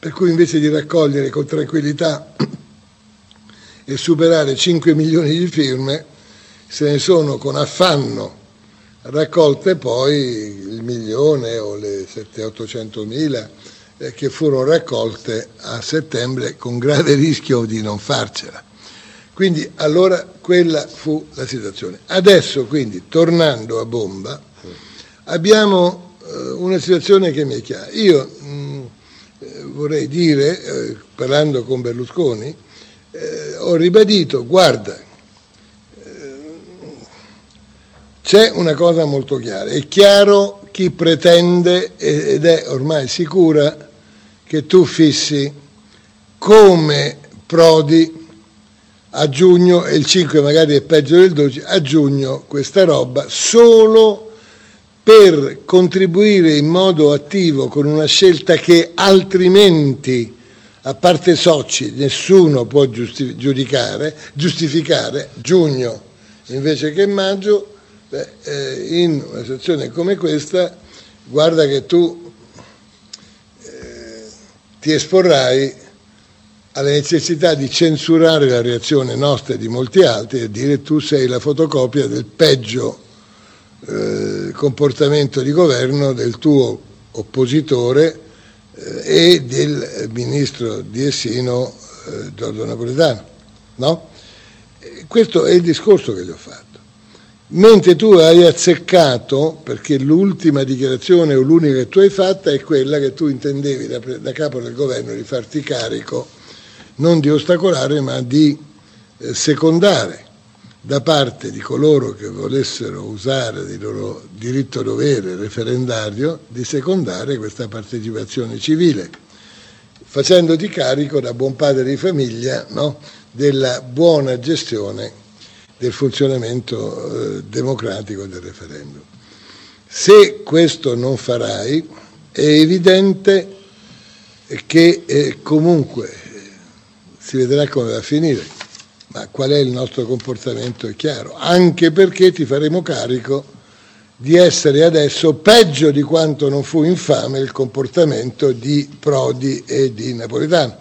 per cui invece di raccogliere con tranquillità e superare 5 milioni di firme, se ne sono con affanno raccolte poi il milione o le 700-800 mila che furono raccolte a settembre con grave rischio di non farcela. Quindi allora quella fu la situazione. Adesso quindi, tornando a bomba, abbiamo una situazione che mi è chiara. Io vorrei dire, parlando con Berlusconi, ho ribadito, guarda, c'è una cosa molto chiara, è chiaro chi pretende ed è ormai sicura che tu fissi come Prodi a giugno, e il 5 magari è peggio del 12, a giugno questa roba solo per contribuire in modo attivo con una scelta che altrimenti, a parte Socci, nessuno può giustificare, giugno invece che maggio. In una situazione come questa, guarda che tu ti esporrai alla necessità di censurare la reazione nostra e di molti altri e dire tu sei la fotocopia del peggio comportamento di governo del tuo oppositore e del ministro di Essino Giorgio Napolitano, no? Questo è il discorso che gli ho fatto. Mentre tu hai azzeccato, perché l'ultima dichiarazione o l'unica che tu hai fatta è quella che tu intendevi da capo del governo di farti carico, non di ostacolare ma di secondare da parte di coloro che volessero usare il loro diritto dovere referendario, di secondare questa partecipazione civile, facendoti carico da buon padre di famiglia, no, della buona gestione del funzionamento democratico del referendum. Se questo non farai, è evidente che comunque si vedrà come va a finire, ma qual è il nostro comportamento è chiaro, anche perché ti faremo carico di essere adesso peggio di quanto non fu infame il comportamento di Prodi e di Napolitano.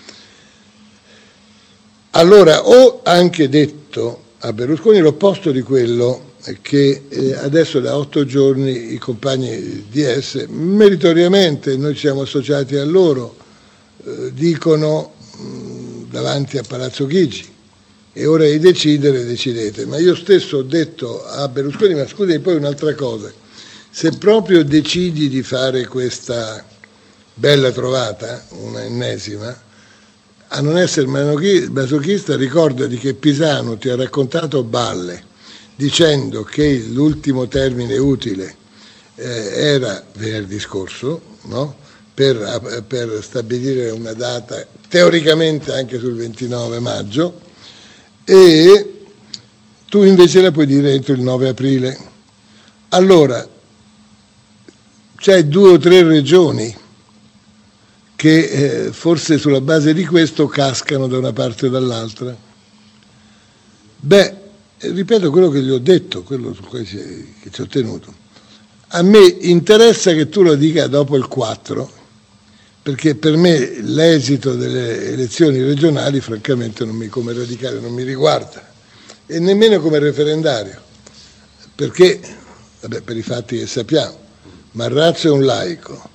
Allora, ho anche detto a Berlusconi l'opposto di quello che adesso da 8 giorni i compagni di DS, meritoriamente noi ci siamo associati a loro, dicono davanti a Palazzo Chigi, e ora di decidere, decidete. Ma io stesso ho detto a Berlusconi, ma scusi, poi un'altra cosa, se proprio decidi di fare questa bella trovata, una ennesima, a non essere masochista, ricordati che Pisano ti ha raccontato balle dicendo che l'ultimo termine utile era venerdì scorso, no? per stabilire una data teoricamente anche sul 29 maggio, e tu invece la puoi dire entro il 9 aprile. Allora, c'hai 2 o 3 regioni che forse sulla base di questo cascano da una parte o dall'altra. Beh, ripeto quello che gli ho detto, quello su cui che ci ho tenuto. A me interessa che tu lo dica dopo il 4, perché per me l'esito delle elezioni regionali francamente come radicale non mi riguarda, e nemmeno come referendario, perché, vabbè, per i fatti che sappiamo, Marrazzo è un laico,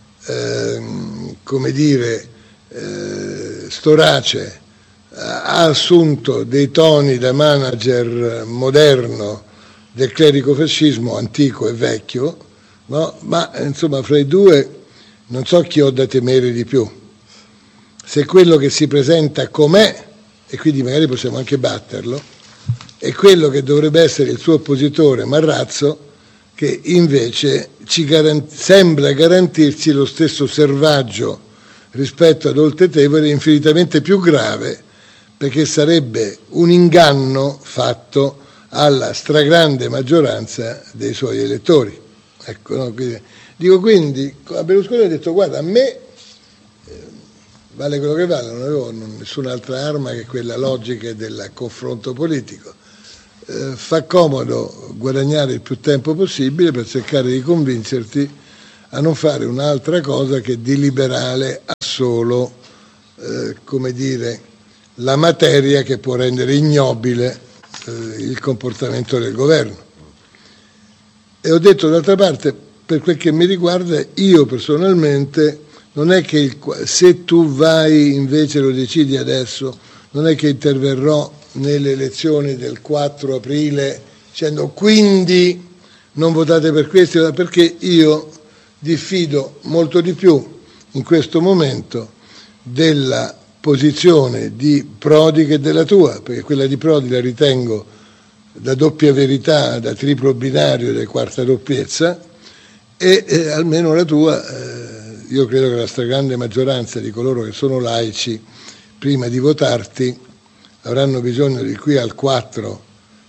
come dire, Storace ha assunto dei toni da manager moderno del clericofascismo antico e vecchio, no? Ma insomma fra i due non so chi ho da temere di più, se quello che si presenta com'è, e quindi magari possiamo anche batterlo, e quello che dovrebbe essere il suo oppositore Marrazzo, che invece sembra garantirci lo stesso servaggio rispetto ad Oltetevere, infinitamente più grave, perché sarebbe un inganno fatto alla stragrande maggioranza dei suoi elettori. Ecco, no? Quindi a Berlusconi ho detto, guarda, a me vale quello che vale, non avevo nessun'altra arma che quella logica del confronto politico. Fa comodo guadagnare il più tempo possibile per cercare di convincerti a non fare un'altra cosa che di liberale solo, come dire, la materia che può rendere ignobile il comportamento del governo. E ho detto, d'altra parte, per quel che mi riguarda, io personalmente, non è che se tu vai invece lo decidi adesso, non è che interverrò nelle elezioni del 4 aprile dicendo quindi non votate per questi, perché io diffido molto di più in questo momento della posizione di Prodi che della tua, perché quella di Prodi la ritengo da doppia verità, da triplo binario, da quarta doppiezza, e almeno la tua, io credo che la stragrande maggioranza di coloro che sono laici, prima di votarti, avranno bisogno di qui al 4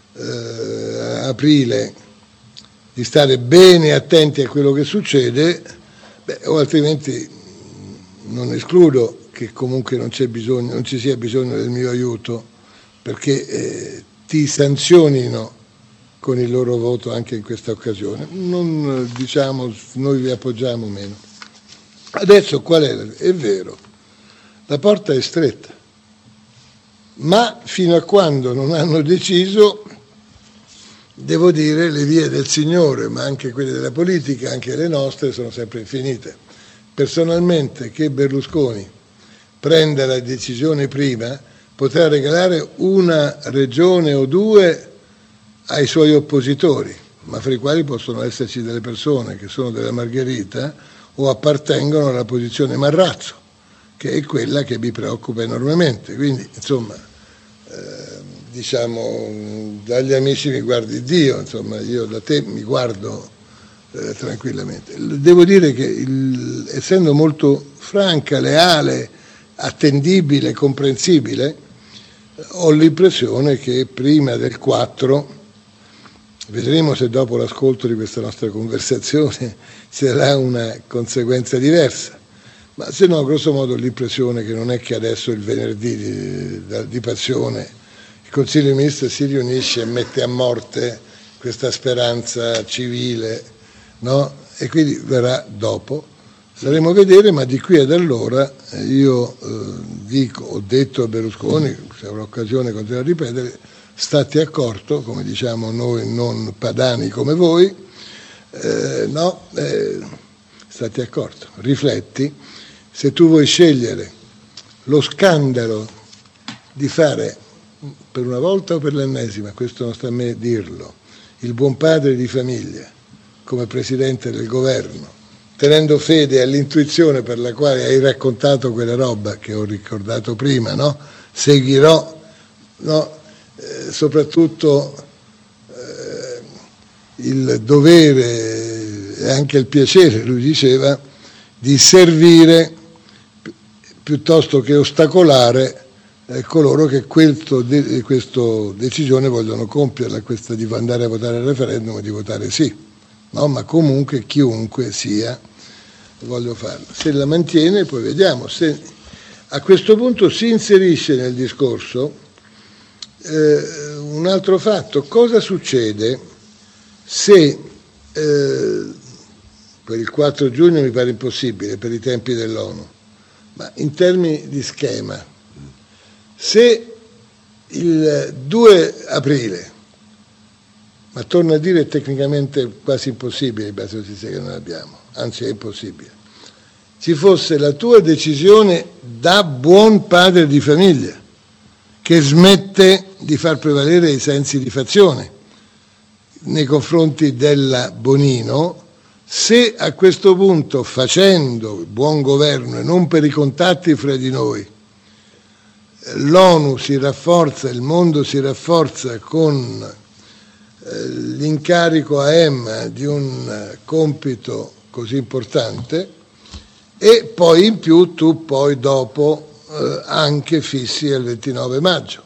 aprile di stare bene attenti a quello che succede, o altrimenti non escludo che comunque non ci sia bisogno del mio aiuto, perché ti sanzionino con il loro voto anche in questa occasione. Non diciamo noi vi appoggiamo meno. Adesso qual è? È vero, la porta è stretta, ma fino a quando non hanno deciso, devo dire, le vie del Signore, ma anche quelle della politica, anche le nostre, sono sempre infinite. Personalmente, che Berlusconi prenda la decisione prima, potrà regalare una regione o due ai suoi oppositori, ma fra i quali possono esserci delle persone che sono della Margherita o appartengono alla posizione Marrazzo, che è quella che mi preoccupa enormemente. Quindi, insomma, diciamo, dagli amici mi guardi Dio, insomma, io da te mi guardo tranquillamente. Devo dire che essendo molto franca, leale, attendibile, comprensibile, ho l'impressione che prima del 4, vedremo se dopo l'ascolto di questa nostra conversazione ci sarà una conseguenza diversa, ma se no, grosso modo, l'impressione che non è che adesso il venerdì di passione il Consiglio dei Ministri si riunisce e mette a morte questa speranza civile, no? E quindi verrà dopo. Staremo a vedere, ma di qui ad allora io ho detto a Berlusconi, se avrò occasione continuo a ripetere, state accorto, come diciamo noi non padani come voi, state accorto, rifletti, se tu vuoi scegliere lo scandalo di fare, per una volta o per l'ennesima, questo non sta a me dirlo, il buon padre di famiglia come presidente del governo, tenendo fede all'intuizione per la quale hai raccontato quella roba che ho ricordato prima, no? Seguirò, no? Soprattutto il dovere e anche il piacere, lui diceva, di servire piuttosto che ostacolare coloro che questa decisione vogliono compierla, questa di andare a votare al referendum e di votare sì, no? Ma comunque chiunque sia voglio farlo. Se la mantiene poi vediamo, se a questo punto si inserisce nel discorso un altro fatto: cosa succede se per il 4 giugno mi pare impossibile per i tempi dell'ONU, ma in termini di schema, se il 2 aprile, ma torno a dire è tecnicamente quasi impossibile in base alle notizie che noi abbiamo, anzi è impossibile, ci fosse la tua decisione da buon padre di famiglia che smette di far prevalere i sensi di fazione nei confronti della Bonino, se a questo punto, facendo buon governo e non per i contatti fra di noi, l'ONU si rafforza, il mondo si rafforza con l'incarico a Emma di un compito così importante, e poi in più tu poi dopo anche fissi il 29 maggio.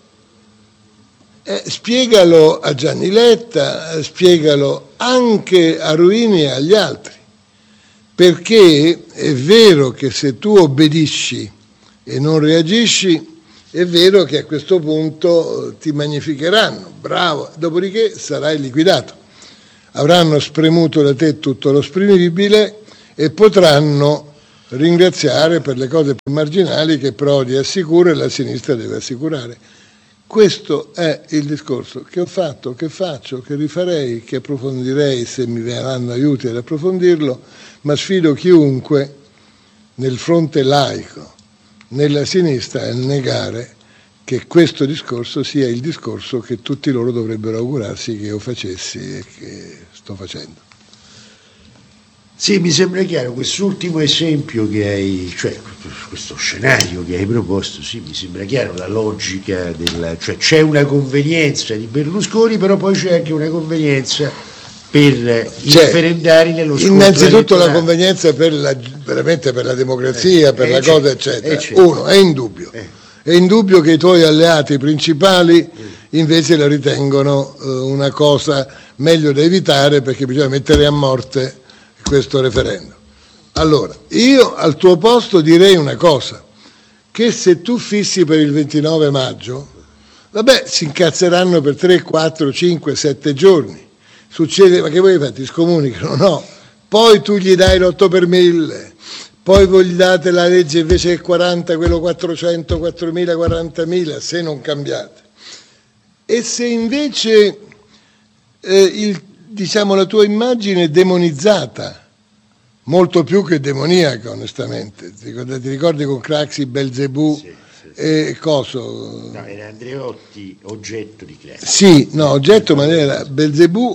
Spiegalo a Gianni Letta, spiegalo anche a Ruini e agli altri, perché è vero che se tu obbedisci e non reagisci, è vero che a questo punto ti magnificheranno, bravo, dopodiché sarai liquidato. Avranno spremuto da te tutto lo spremibile e potranno ringraziare per le cose più marginali che Prodi assicura e la sinistra deve assicurare. Questo è il discorso che ho fatto, che faccio, che rifarei, che approfondirei se mi verranno aiuti ad approfondirlo, ma sfido chiunque nel fronte laico, nella sinistra, a negare che questo discorso sia il discorso che tutti loro dovrebbero augurarsi che io facessi e che sto facendo. Sì, mi sembra chiaro, quest'ultimo esempio che hai, cioè questo scenario che hai proposto, sì, mi sembra chiaro la logica cioè c'è una convenienza di Berlusconi, però poi c'è anche una convenienza per i referendari nello scontro innanzitutto elettorale. La convenienza veramente per la democrazia, per la cosa, eccetera. Uno, è indubbio. È indubbio che i tuoi alleati principali invece la ritengono una cosa meglio da evitare, perché bisogna mettere a morte questo referendum. Allora, io al tuo posto direi una cosa, che se tu fissi per il 29 maggio, vabbè, si incazzeranno per 3, 4, 5, 7 giorni. Succede, ma che voi fate? Scomunicano? No. Poi tu gli dai l'8 per 1000, poi voi gli date la legge invece che 40, quello 400, 4.000, 40.000, se non cambiate. E se invece diciamo la tua immagine è demonizzata, molto più che demoniaca, onestamente. Ti ricordi con Craxi, Belzebù? Sì. E coso? No, era Andreotti oggetto di Craxi. Sì, no, oggetto, ma era Belzebù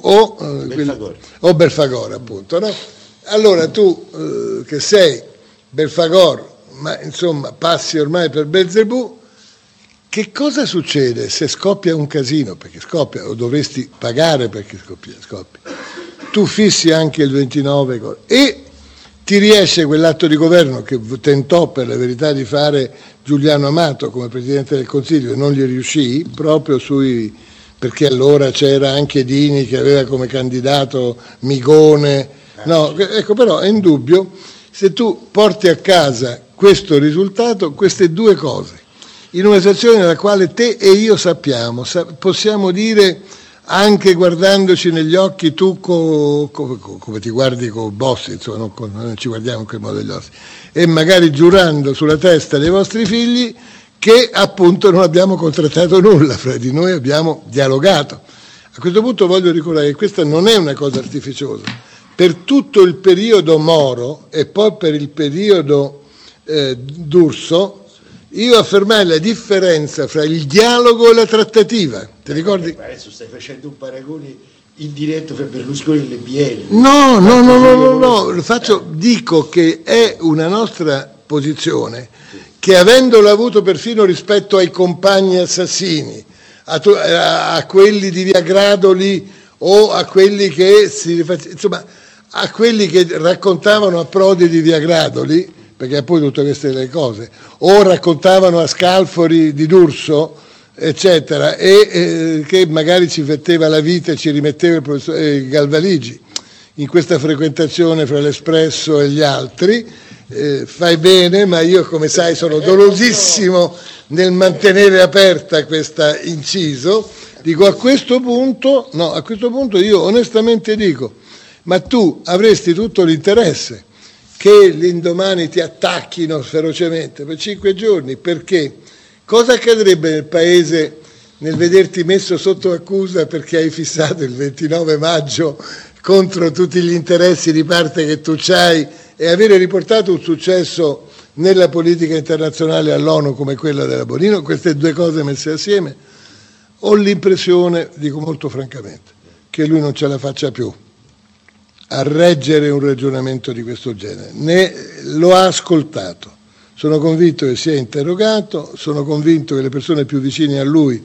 o Belfagor, appunto, no? Allora tu che sei Belfagor, ma insomma passi ormai per Belzebù, che cosa succede se scoppia un casino? Perché scoppia, o dovresti pagare perché scoppia. Tu fissi anche il 29 e ti riesce quell'atto di governo che tentò per la verità di fare Giuliano Amato come Presidente del Consiglio e non gli riuscì, proprio perché allora c'era anche Dini che aveva come candidato Migone. No, ecco, però è indubbio, se tu porti a casa questo risultato, queste due cose, in una situazione nella quale te e io sappiamo, possiamo dire, anche guardandoci negli occhi, tu come ti guardi con Bossi, insomma, non ci guardiamo in quel modo degli occhi, e magari giurando sulla testa dei vostri figli che appunto non abbiamo contrattato nulla, fra di noi abbiamo dialogato. A questo punto voglio ricordare che questa non è una cosa artificiosa. Per tutto il periodo Moro e poi per il periodo D'Urso, io affermai la differenza fra il dialogo e la trattativa. Ti ricordi? Adesso stai facendo un paragone indiretto fra Berlusconi e le BL. No, dico che è una nostra posizione che, avendola avuto perfino rispetto ai compagni assassini, a quelli di Via Gradoli o a quelli che a quelli che raccontavano a Prodi di Via Gradoli, perché poi tutte queste le cose, o raccontavano a Scalfari di D'Urso, eccetera, e che magari ci metteva la vita e ci rimetteva il professor Galvaligi in questa frequentazione fra l'Espresso e gli altri. Fai bene, ma io, come sai, sono dolosissimo nel mantenere aperta questa inciso. Dico, a questo punto io onestamente dico, ma tu avresti tutto l'interesse che l'indomani ti attacchino ferocemente per 5 giorni, perché cosa accadrebbe nel paese nel vederti messo sotto accusa perché hai fissato il 29 maggio contro tutti gli interessi di parte che tu c'hai e avere riportato un successo nella politica internazionale all'ONU come quella della Bonino? Queste due cose messe assieme, ho l'impressione, dico molto francamente, che lui non ce la faccia più a reggere un ragionamento di questo genere. Lo ha ascoltato, sono convinto che si è interrogato, sono convinto che le persone più vicine a lui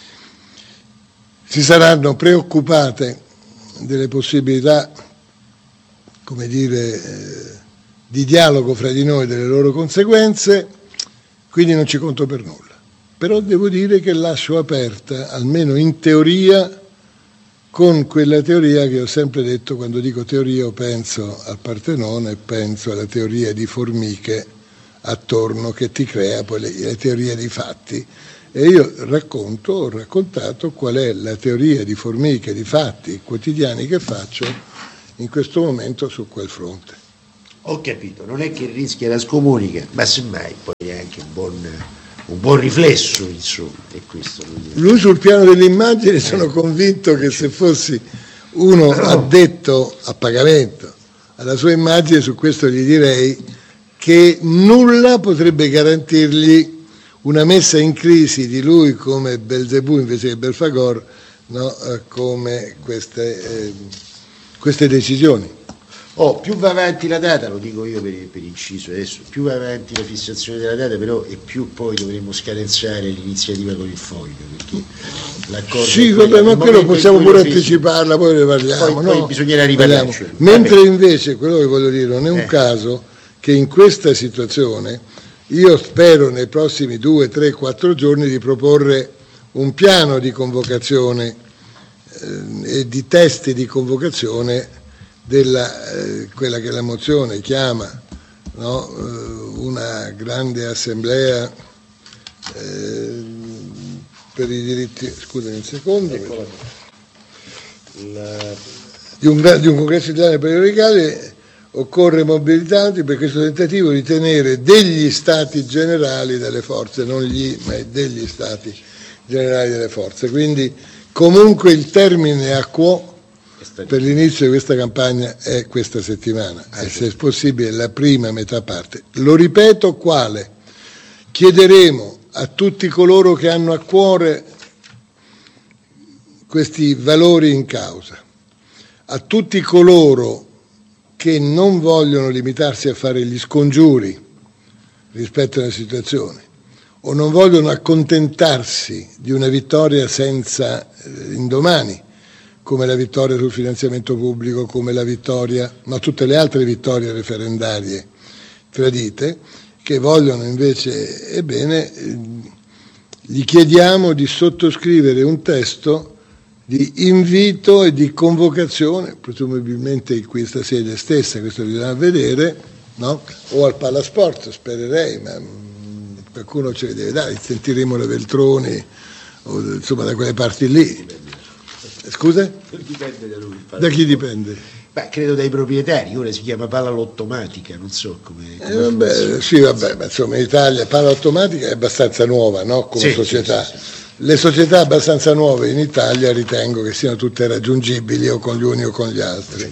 si saranno preoccupate delle possibilità, come dire, di dialogo fra di noi, delle loro conseguenze, quindi non ci conto per nulla. Però devo dire che lascio aperta, almeno in teoria, con quella teoria che ho sempre detto. Quando dico teoria io penso al Partenone, penso alla teoria di formiche attorno che ti crea poi le teorie di fatti, e io ho raccontato qual è la teoria di formiche di fatti quotidiani che faccio in questo momento su quel fronte. Ho capito, non è che rischia la scomunica, ma semmai poi è anche un buon riflesso, insomma, è questo. Lui sul piano dell'immagine sono convinto che se fossi uno addetto a pagamento alla sua immagine, su questo gli direi che nulla potrebbe garantirgli una messa in crisi di lui come Belzebù invece che Belfagor, no? Come queste decisioni. Più va avanti la data, lo dico io per inciso adesso, più va avanti la fissazione della data, però e più poi dovremo scadenzare l'iniziativa con il foglio, perché l'accordo... Sì, vabbè, ma quello possiamo pure anticiparla, poi ne parliamo. Poi bisognerà riparlarci. Mentre invece, quello che voglio dire, non è un caso che in questa situazione io spero nei prossimi 2, 3, 4 giorni di proporre un piano di convocazione e di testi di convocazione della quella che la mozione chiama, no? Una grande assemblea per i diritti, scusami un secondo, di un congresso italiano per i legali. Occorre mobilitarsi per questo tentativo di tenere degli stati generali delle forze, non gli, ma degli stati generali delle forze. Quindi comunque il termine a quo per l'inizio di questa campagna è questa settimana, e se è possibile la prima metà parte. Lo ripeto, quale? Chiederemo a tutti coloro che hanno a cuore questi valori in causa, a tutti coloro che non vogliono limitarsi a fare gli scongiuri rispetto alla situazione o non vogliono accontentarsi di una vittoria senza indomani, come la vittoria sul finanziamento pubblico, come la vittoria, ma tutte le altre vittorie referendarie tradite, che vogliono invece, ebbene, gli chiediamo di sottoscrivere un testo di invito e di convocazione, presumibilmente in questa sede stessa, questo bisogna vedere, no? O al Palasport, spererei, ma qualcuno ce le deve dare, sentiremo le Veltroni, o insomma da quelle parti lì. Scusa? Dipende da lui. Da chi dipende? Beh, credo dai proprietari, ora si chiama palla automatica, non so come sì, vabbè, ma insomma in Italia palla automatica è abbastanza nuova, no? Come società. Sì. Le società abbastanza nuove in Italia ritengo che siano tutte raggiungibili o con gli uni o con gli altri.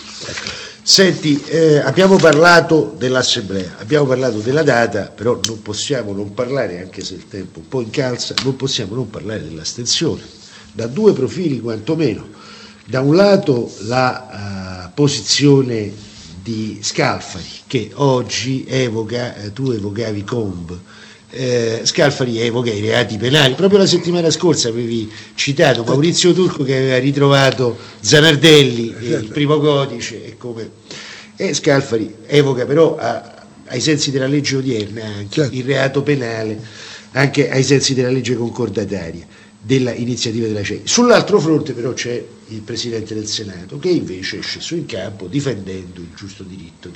Senti, abbiamo parlato dell'assemblea, abbiamo parlato della data, però non possiamo non parlare, anche se il tempo un po' incalza, non possiamo non parlare dell'astensione, da due profili quantomeno. Da un lato la posizione di Scalfari, che oggi evoca, tu evocavi Comb, Scalfari evoca i reati penali. Proprio la settimana scorsa avevi citato Maurizio Turco che aveva ritrovato Zanardelli, il primo codice, e Scalfari evoca però ai sensi della legge odierna anche il reato penale, anche ai sensi della legge concordataria della iniziativa della CEI. Sull'altro fronte però c'è il Presidente del Senato che invece è sceso in campo difendendo il giusto diritto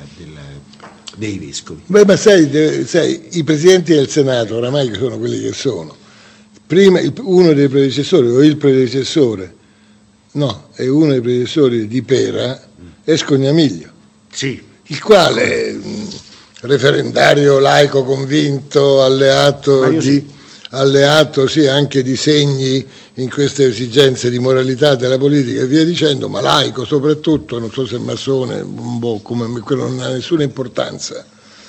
dei vescovi. Beh, ma sai, i Presidenti del Senato oramai sono quelli che sono. Prima uno dei predecessori, o il predecessore, no, è uno dei predecessori di Pera, è Scognamiglio, sì, il quale, referendario laico convinto, alleato sì, anche di segni in queste esigenze di moralità della politica e via dicendo, ma laico soprattutto, non so se massone, come quello non ha nessuna importanza.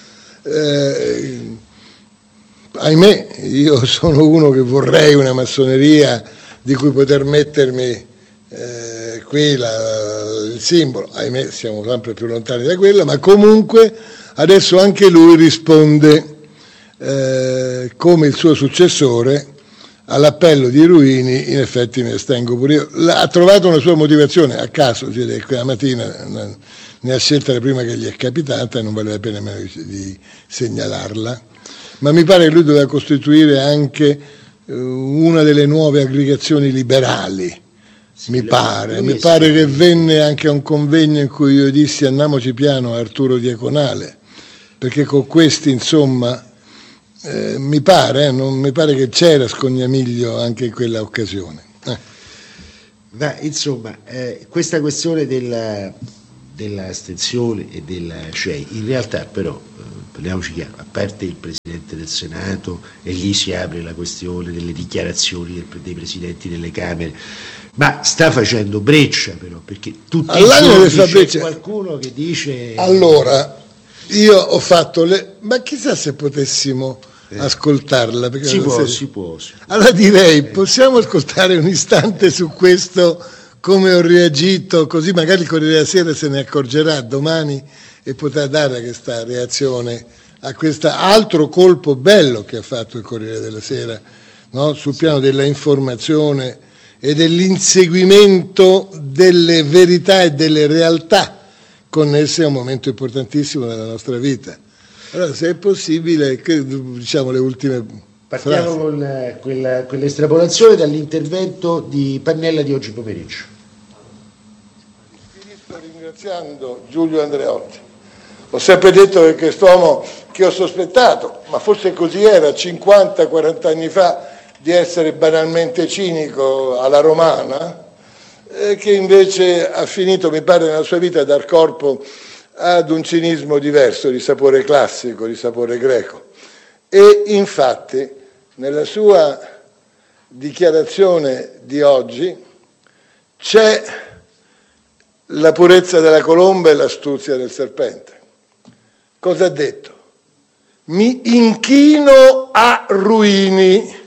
Ahimè, io sono uno che vorrei una massoneria di cui poter mettermi qui il simbolo, ahimè siamo sempre più lontani da quello, ma comunque adesso anche lui risponde come il suo successore all'appello di Ruini. In effetti mi astengo pure io. Ha trovato una sua motivazione a caso, quella mattina ne ha scelta la prima che gli è capitata e non vale la pena nemmeno di segnalarla, ma mi pare che lui doveva costituire anche una delle nuove aggregazioni liberali. Sì, mi pare che venne anche a un convegno in cui io dissi andiamoci piano a Arturo Diaconale, perché con questi insomma mi pare che c'era Scognamiglio anche in quella occasione. Ma insomma questa questione dell'astensione e della CEI. In realtà però, parliamoci chiaro, a parte il Presidente del Senato, e lì si apre la questione delle dichiarazioni dei Presidenti delle Camere, ma sta facendo breccia però, perché tutti i giorni c'è qualcuno che dice... Allora, io ho fatto ma chissà se potessimo ascoltarla. Perché si può. Allora direi, possiamo ascoltare un istante su questo, come ho reagito, così magari il Corriere della Sera se ne accorgerà domani e potrà dare questa reazione a questo altro colpo bello che ha fatto il Corriere della Sera, no? Sul piano della informazione e dell'inseguimento delle verità e delle realtà connesse a un momento importantissimo della nostra vita. Allora, se è possibile, diciamo le ultime partiamo con quell'estrapolazione dall'intervento di Pannella di oggi pomeriggio. Finisco ringraziando Giulio Andreotti. Ho sempre detto che quest'uomo che ho sospettato, ma forse così era 50-40 anni fa, di essere banalmente cinico alla romana, che invece ha finito, mi pare, nella sua vita a dar corpo ad un cinismo diverso, di sapore classico, di sapore greco. E infatti nella sua dichiarazione di oggi c'è la purezza della colomba e l'astuzia del serpente. Cosa ha detto? Mi inchino a Ruini.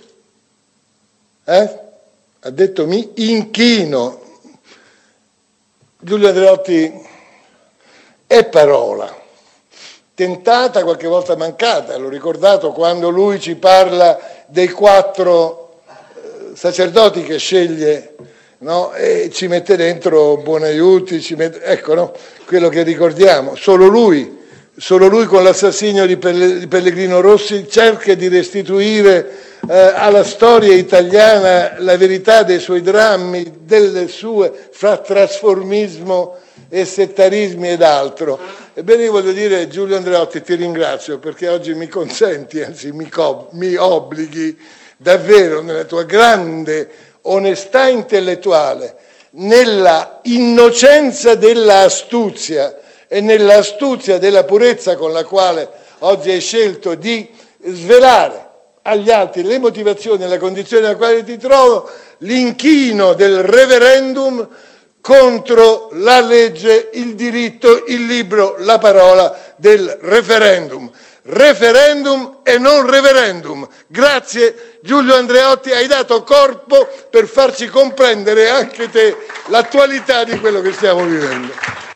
Ha detto mi inchino. Giulio Andreotti è parola, tentata, qualche volta mancata. L'ho ricordato quando lui ci parla dei 4 sacerdoti che sceglie, no? E ci mette dentro Buonaiuti, ecco, no? Quello che ricordiamo. Solo lui con l'assassinio di Pellegrino Rossi cerca di restituire alla storia italiana la verità dei suoi drammi, delle sue, fra trasformismo e settarismi ed altro. Ebbene, io voglio dire, Giulio Andreotti, ti ringrazio perché oggi mi consenti, anzi mi obblighi davvero nella tua grande onestà intellettuale, nella innocenza della astuzia e nell'astuzia della purezza con la quale oggi hai scelto di svelare agli altri le motivazioni e la condizione nella quale ti trovo, l'inchino del referendum contro la legge, il diritto, il libro, la parola del referendum. Referendum e non referendum. Grazie Giulio Andreotti, hai dato corpo per farci comprendere anche te l'attualità di quello che stiamo vivendo.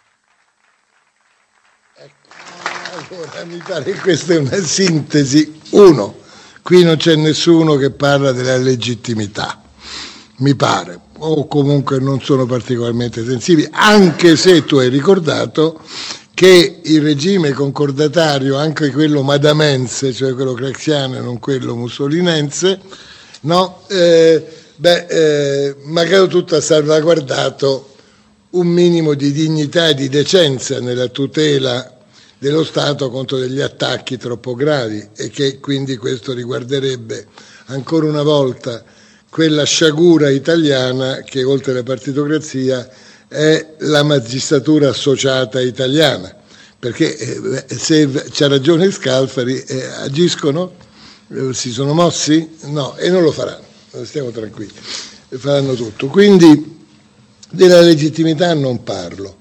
Allora, mi pare che questa è una sintesi. 1. Qui non c'è nessuno che parla della legittimità, mi pare, o comunque non sono particolarmente sensibili, anche se tu hai ricordato che il regime concordatario, anche quello madamense, cioè quello craxiano e non quello mussolinense, no? Magari tutto ha salvaguardato un minimo di dignità e di decenza nella tutela dello Stato contro degli attacchi troppo gravi, e che quindi questo riguarderebbe ancora una volta quella sciagura italiana che oltre alla partitocrazia è la magistratura associata italiana, perché se c'ha ragione Scalfari, agiscono, si sono mossi? No, e non lo faranno, stiamo tranquilli, faranno tutto. Quindi della legittimità non parlo.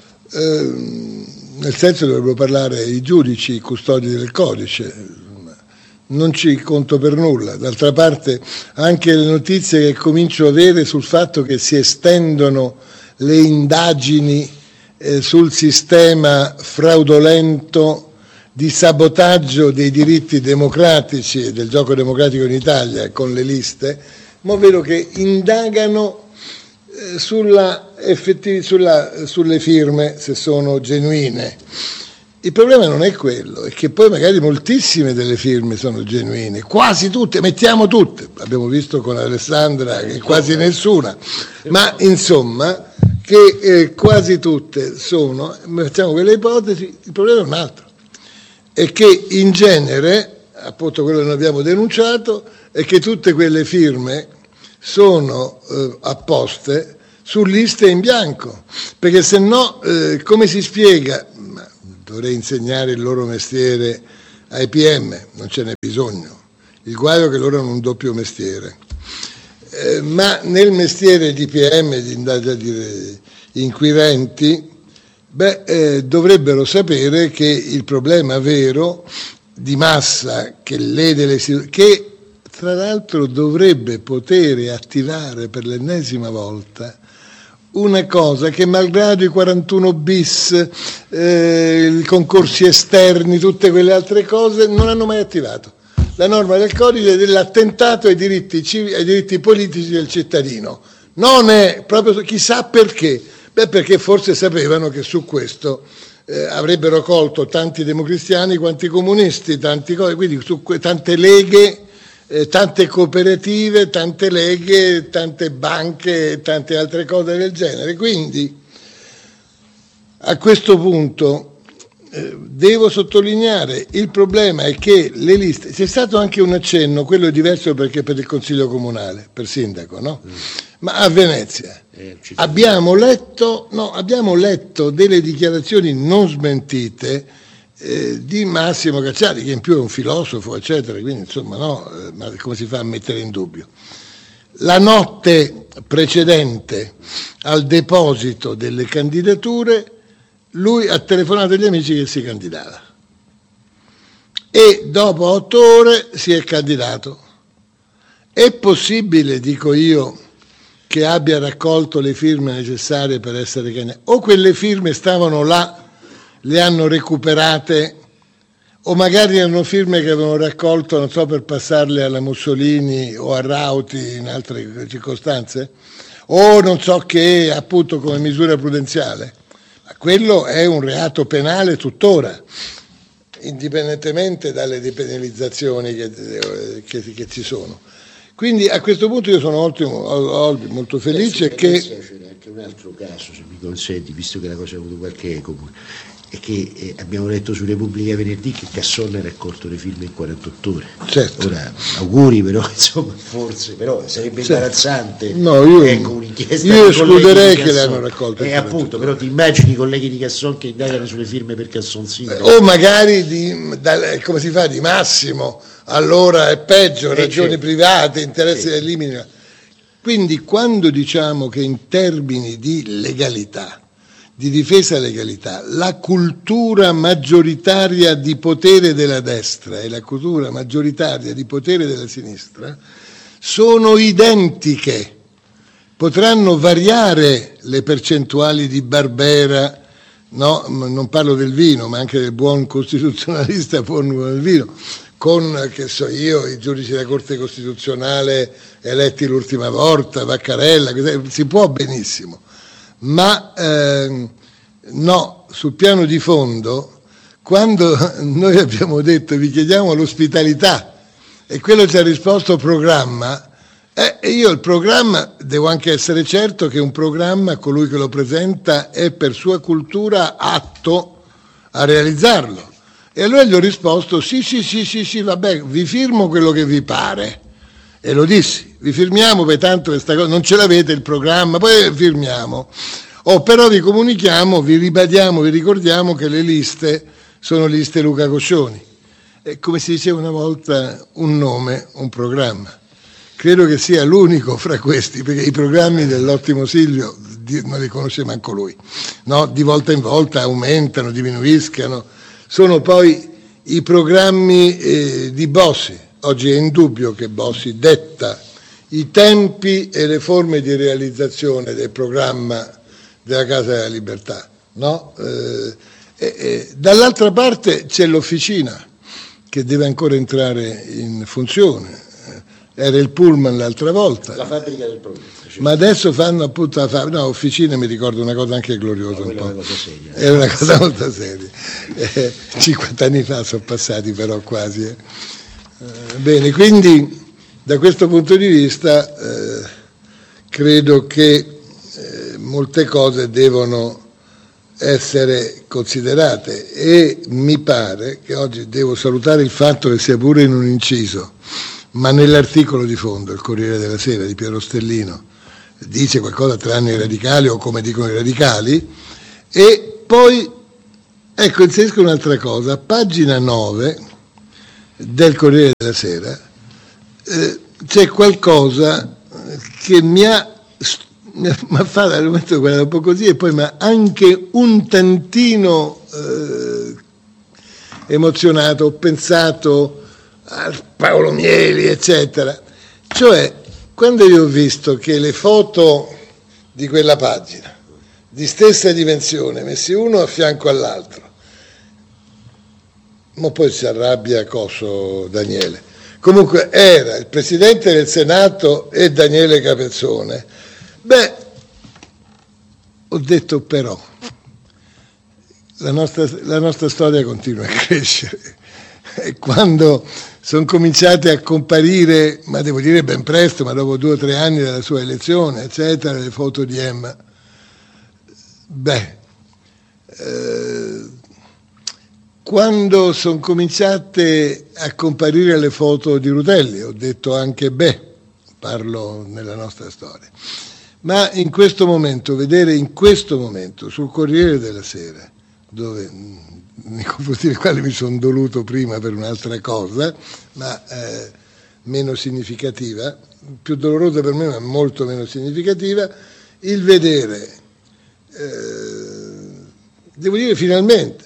Nel senso dovrebbero parlare i giudici, i custodi del codice, non ci conto per nulla. D'altra parte anche le notizie che comincio a avere sul fatto che si estendono le indagini sul sistema fraudolento di sabotaggio dei diritti democratici e del gioco democratico in Italia con le liste, ma vedo che indagano sulle firme, se sono genuine. Il problema non è quello, è che poi magari moltissime delle firme sono genuine, quasi tutte, mettiamo tutte, abbiamo visto con Alessandra che quasi nessuna, ma insomma che quasi tutte sono, facciamo quelle ipotesi. Il problema è un altro, è che in genere, appunto quello che noi abbiamo denunciato, è che tutte quelle firme sono apposte su liste in bianco, perché se no come si spiega? Ma dovrei insegnare il loro mestiere ai PM, non ce n'è bisogno, il guaio è che loro hanno un doppio mestiere, ma nel mestiere di PM, di inquirenti, dovrebbero sapere che il problema vero di massa che lede le istituzioni, che tra l'altro dovrebbe poter attivare per l'ennesima volta una cosa che malgrado i 41 bis, i concorsi esterni, tutte quelle altre cose, non hanno mai attivato. La norma del codice dell'attentato ai diritti politici del cittadino. Non è proprio, chissà perché. Perché forse sapevano che su questo avrebbero colto tanti democristiani quanti comunisti, quindi su tante leghe, tante cooperative, tante leghe, tante banche e tante altre cose del genere. Quindi a questo punto devo sottolineare, il problema è che le liste, c'è stato anche un accenno, quello è diverso perché per il Consiglio Comunale, per sindaco, no? Ma a Venezia abbiamo letto delle dichiarazioni non smentite di Massimo Cacciari, che in più è un filosofo, eccetera, quindi insomma no, ma come si fa a mettere in dubbio? La notte precedente al deposito delle candidature lui ha telefonato agli amici che si candidava e dopo 8 ore si è candidato. È possibile, dico io, che abbia raccolto le firme necessarie per essere candidato? O quelle firme stavano là, le hanno recuperate, o magari erano firme che avevano raccolto, non so, per passarle alla Mussolini o a Rauti in altre circostanze, o non so che, appunto, come misura prudenziale. Ma quello è un reato penale tuttora, indipendentemente dalle depenalizzazioni che ci sono. Quindi a questo punto io sono molto felice che... C'era anche un altro caso, se mi consenti, visto che la cosa ha avuto qualche eco, è che abbiamo letto su Repubblica venerdì che Casson ha raccolto le firme in 48 ore. Certo. Ora, auguri, però insomma, forse, però sarebbe imbarazzante. No, io un'inchiesta io escluderei che le hanno raccolte. Appunto, però ti immagini i colleghi di Casson che indagano sulle firme per Casson sindaco? O magari come si fa, di Massimo, allora è peggio, ragioni private, interessi del limite. Quindi quando diciamo che in termini di legalità, di difesa legalità, la cultura maggioritaria di potere della destra e la cultura maggioritaria di potere della sinistra sono identiche, potranno variare le percentuali di Barbera, no? Non parlo del vino, ma anche del buon costituzionalista forno del vino, con, che so io, i giudici della Corte Costituzionale eletti l'ultima volta, Vaccarella, si può benissimo. Ma no, sul piano di fondo, quando noi abbiamo detto vi chiediamo l'ospitalità e quello ci ha risposto programma, io il programma devo anche essere certo che un programma, colui che lo presenta, è per sua cultura atto a realizzarlo. E allora gli ho risposto sì, vabbè, vi firmo quello che vi pare. E lo dissi, vi firmiamo, per tanto questa cosa, non ce l'avete il programma, poi firmiamo. Però vi comunichiamo, vi ribadiamo, vi ricordiamo che le liste sono liste Luca Coscioni. E come si diceva una volta, un nome, un programma. Credo che sia l'unico fra questi, perché i programmi dell'ottimo Silvio non li conosce manco lui. No? Di volta in volta aumentano, diminuiscano. Sono poi i programmi di Bossi. Oggi è indubbio che Bossi detta i tempi e le forme di realizzazione del programma della Casa della Libertà, no? Dall'altra parte c'è l'officina che deve ancora entrare in funzione, era il Pullman l'altra volta. La fabbrica del progresso. Ma adesso fanno appunto la fabbrica, no, officine mi ricordo una cosa anche gloriosa. È una cosa seria. È una cosa molto seria. 50 anni fa sono passati però quasi. Bene, quindi da questo punto di vista credo che molte cose devono essere considerate e mi pare che oggi devo salutare il fatto che sia pure in un inciso, ma nell'articolo di fondo, il Corriere della Sera di Piero Stellino, dice qualcosa tranne i radicali o come dicono i radicali, e poi, ecco, inserisco un'altra cosa, pagina 9 del Corriere della Sera, c'è qualcosa che mi ha fatto al momento guardare un po' così e poi mi ha anche un tantino emozionato, ho pensato a Paolo Mieli, eccetera. Cioè, quando io ho visto che le foto di quella pagina, di stessa dimensione, messi uno a fianco all'altro, ma poi si arrabbia Daniele. Comunque era il Presidente del Senato e Daniele Capezzone. Beh, ho detto però, la nostra storia continua a crescere. E quando sono cominciate a comparire, ma devo dire ben presto, ma dopo 2 o 3 anni dalla sua elezione, eccetera, le foto di Emma, quando sono cominciate a comparire le foto di Rutelli, ho detto anche parlo nella nostra storia. Ma in questo momento, vedere in questo momento sul Corriere della Sera, dove nei confronti del quale mi sono doluto prima per un'altra cosa, ma meno significativa, più dolorosa per me ma molto meno significativa, il vedere, devo dire finalmente,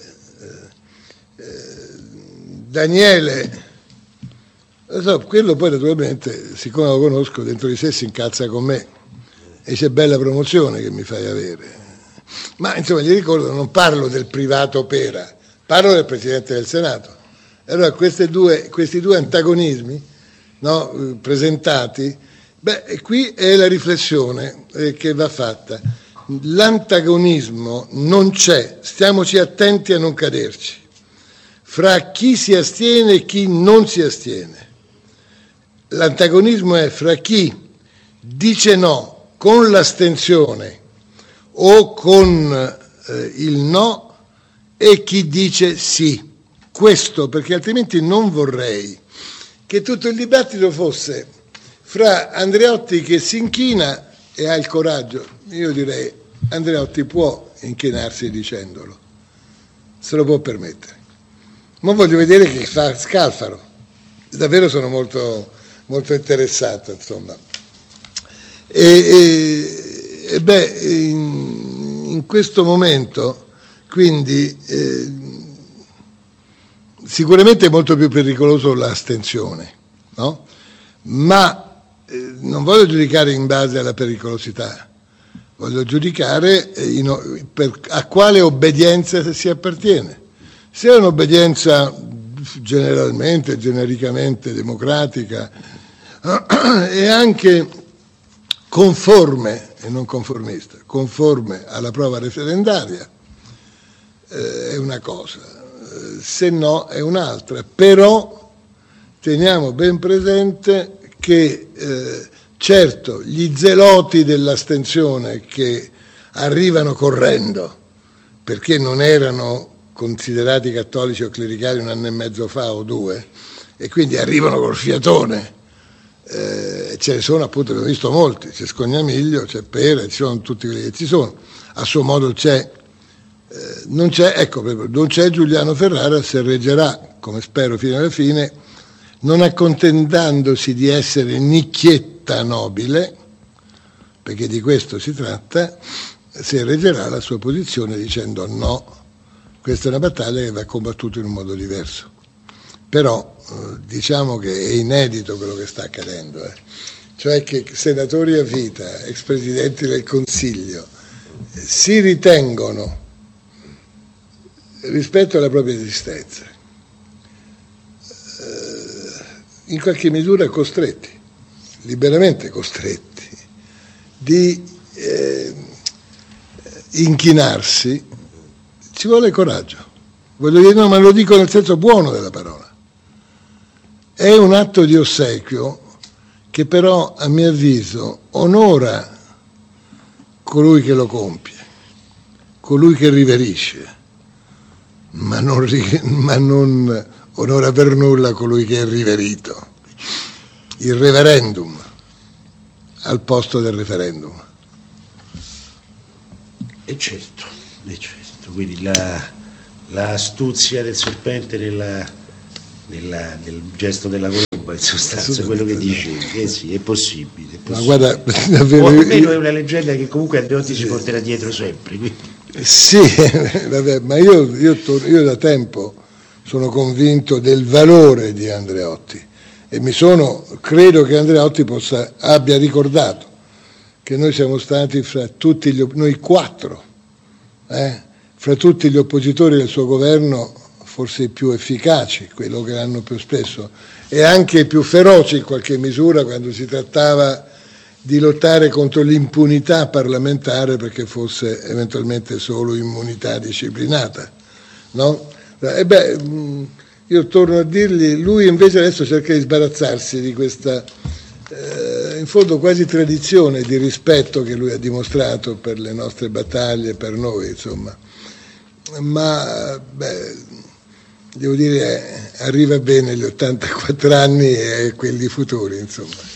Daniele, quello poi naturalmente, siccome lo conosco, dentro di sé si incazza con me e c'è bella promozione che mi fai avere. Ma insomma gli ricordo, non parlo del privato Pera, parlo del Presidente del Senato. Allora questi due antagonismi, no, presentati, qui è la riflessione che va fatta. L'antagonismo non c'è, stiamoci attenti a non caderci, fra chi si astiene e chi non si astiene. L'antagonismo è fra chi dice no con l'astensione o con il no e chi dice sì. Questo perché altrimenti non vorrei che tutto il dibattito fosse fra Andreotti che si inchina e ha il coraggio. Io direi Andreotti può inchinarsi dicendolo, se lo può permettere. Ma voglio vedere che fa Scalfaro. Davvero sono molto, molto interessato, insomma. In questo momento, quindi, sicuramente è molto più pericoloso l'astensione, no? Ma non voglio giudicare in base alla pericolosità, voglio giudicare a quale obbedienza si appartiene. Se è un'obbedienza genericamente democratica e anche conforme, e non conformista, conforme alla prova referendaria, è una cosa, se no è un'altra. Però teniamo ben presente che certo gli zeloti dell'astensione che arrivano correndo perché non erano considerati cattolici o clericali 1 anno e mezzo fa o 2 e quindi arrivano col fiatone, ce ne sono, appunto, abbiamo visto molti, c'è Scognamiglio, c'è Pera, ci sono tutti quelli che ci sono, a suo modo non c'è Giuliano Ferrara, se reggerà, come spero fino alla fine, non accontentandosi di essere nicchietta nobile, perché di questo si tratta, se reggerà la sua posizione dicendo no, questa è una battaglia che va combattuta in un modo diverso. Però diciamo che è inedito quello che sta accadendo, cioè che senatori a vita, ex presidenti del Consiglio, si ritengono, rispetto alla propria esistenza, in qualche misura costretti, liberamente costretti, di inchinarsi. Ci vuole coraggio, voglio dire, no, ma lo dico nel senso buono della parola. È un atto di ossequio che però, a mio avviso, onora colui che lo compie, colui che riverisce, ma non onora per nulla colui che è riverito. Il reverendum al posto del referendum. E certo, quindi la astuzia del serpente nel gesto della colomba, in sostanza, quello che dicevi, sì, è possibile. Ma guarda, davvero, o almeno è una leggenda che comunque Andreotti si porterà dietro sempre. Quindi. Sì, vabbè, ma io da tempo sono convinto del valore di Andreotti e credo che Andreotti abbia ricordato che noi siamo stati fra tutti noi 4, fra tutti gli oppositori del suo governo, forse i più efficaci, quello che l'hanno più spesso, e anche i più feroci in qualche misura quando si trattava di lottare contro l'impunità parlamentare, perché fosse eventualmente solo immunità disciplinata, no? Io torno a dirgli, lui invece adesso cerca di sbarazzarsi di questa in fondo quasi tradizione di rispetto che lui ha dimostrato per le nostre battaglie, per noi, insomma. Ma devo dire, arriva bene gli 84 anni e quelli futuri, insomma.